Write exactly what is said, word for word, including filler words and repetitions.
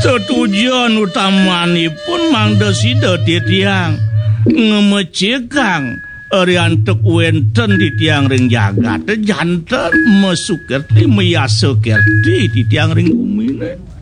tujuan utamanipun mangda sida titiang ngemecekang ariantek wenten di tiang ring jagat janten mesukerti meyasekerti di tiang ring umine